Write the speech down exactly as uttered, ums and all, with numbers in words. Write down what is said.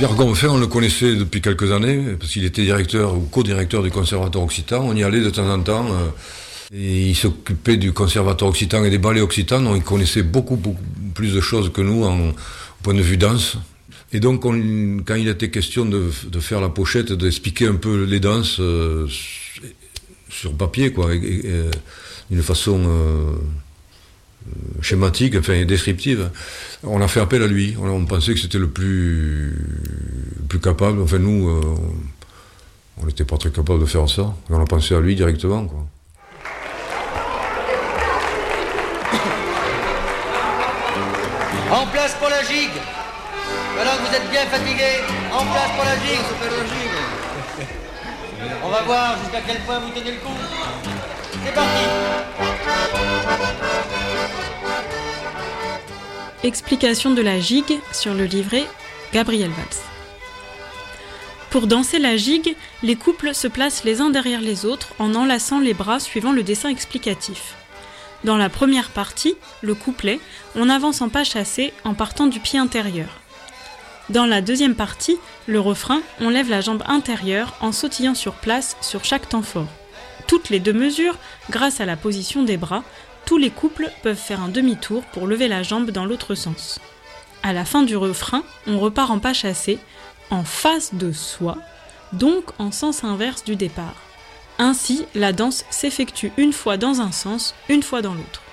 Pierre Gonfin, on le connaissait depuis quelques années, parce qu'il était directeur ou co-directeur du Conservatoire Occitan. On y allait de temps en temps. Euh, et il s'occupait du Conservatoire Occitan et des ballets occitans, donc il connaissait beaucoup, beaucoup plus de choses que nous en, au point de vue danse. Et donc, on, quand il était question de, de faire la pochette, d'expliquer un peu les danses euh, sur papier, quoi, et, et, et, d'une façon euh, schématique, enfin descriptive, on a fait appel à lui. On, on pensait que c'était le plus, le plus capable. Enfin, nous, euh, on n'était pas très capable de faire ça. On a pensé à lui directement, quoi. En place pour la gigue. Voilà, vous êtes bien fatigué. En place pour la gigue. On va voir jusqu'à quel point vous tenez le coup. C'est parti. Explication de la gigue sur le livret Gabriel Valls. Pour danser la gigue, les couples se placent les uns derrière les autres en enlaçant les bras suivant le dessin explicatif. Dans la première partie, le couplet, on avance en pas chassé en partant du pied intérieur. Dans la deuxième partie, le refrain, on lève la jambe intérieure en sautillant sur place sur chaque temps fort. Toutes les deux mesures, grâce à la position des bras, tous les couples peuvent faire un demi-tour pour lever la jambe dans l'autre sens. À la fin du refrain, on repart en pas chassé, en face de soi, donc en sens inverse du départ. Ainsi, la danse s'effectue une fois dans un sens, une fois dans l'autre.